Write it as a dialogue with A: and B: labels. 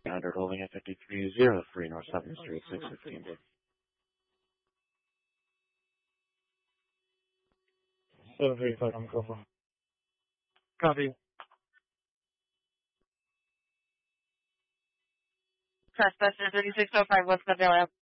A: Standard holding at 5303 North 7th Street, 615.
B: 735, I'm cover.
C: Copy.
D: Trespasser 3605, what's the bill?